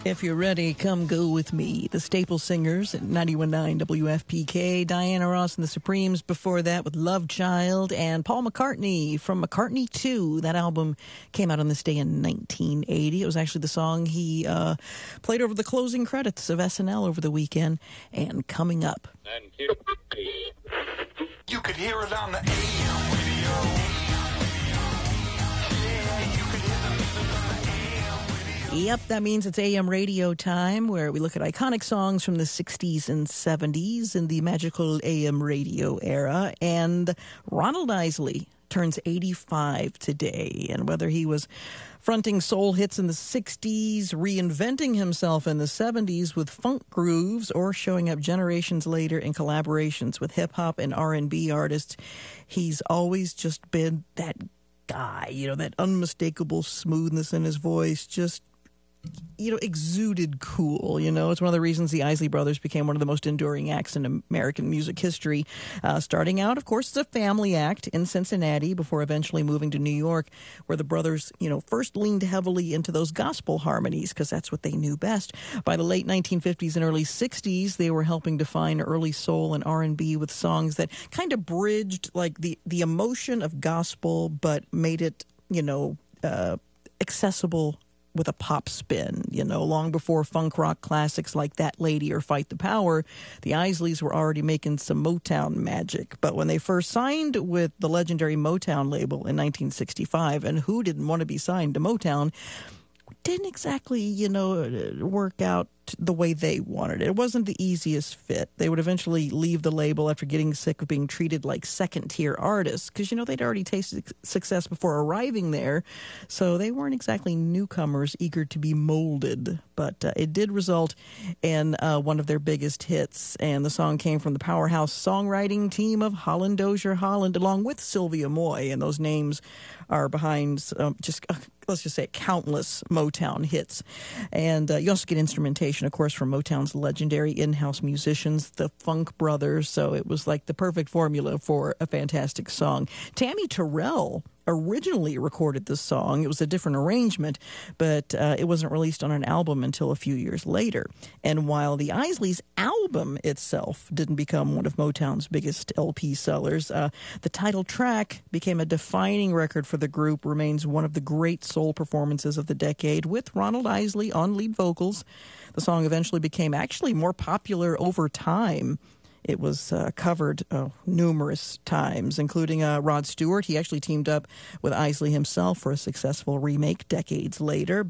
If you're ready, come go with me. The Staple Singers at 91.9 WFPK. Diana Ross and the Supremes before that with Love Child. And Paul McCartney from McCartney 2. That album came out on this day in 1980. It was actually the song he played over the closing credits of SNL over the weekend. And coming up. You could hear it on the AM radio. Yep, that means it's AM radio time, where we look at iconic songs from the 60s and 70s in the magical AM radio era. And Ronald Isley turns 85 today. And whether he was fronting soul hits in the 60s, reinventing himself in the 70s with funk grooves, or showing up generations later in collaborations with hip-hop and R&B artists, he's always just been that guy, that unmistakable smoothness in his voice, just exuded cool. It's one of the reasons the Isley Brothers became one of the most enduring acts in American music history. Starting out, of course, as a family act in Cincinnati before eventually moving to New York, where the brothers, first leaned heavily into those gospel harmonies because that's what they knew best. By the late 1950s and early 60s, they were helping define early soul and R&B with songs that kind of bridged like the emotion of gospel, but made it, accessible with a pop spin. Long before funk rock classics like That Lady or Fight the Power, the Isleys were already making some Motown magic. But when they first signed with the legendary Motown label in 1965, and who didn't want to be signed to Motown, didn't exactly, work out the way they wanted it. It wasn't the easiest fit. They would eventually leave the label after getting sick of being treated like second-tier artists because, they'd already tasted success before arriving there, so they weren't exactly newcomers eager to be molded. But it did result in one of their biggest hits, and the song came from the powerhouse songwriting team of Holland Dozier Holland, along with Sylvia Moy, and those names are behind let's just say countless Motown hits. And you also get instrumentation, of course, from Motown's legendary in-house musicians, the Funk Brothers. So it was like the perfect formula for a fantastic song. Tammy Terrell originally recorded this song. It was a different arrangement, but it wasn't released on an album until a few years later. And while the Isleys' album itself didn't become one of Motown's biggest LP sellers, the title track became a defining record for the group, remains one of the great soul performances of the decade, with Ronald Isley on lead vocals. The song eventually became actually more popular over time. It was covered numerous times, including Rod Stewart. He actually teamed up with Isley himself for a successful remake decades later.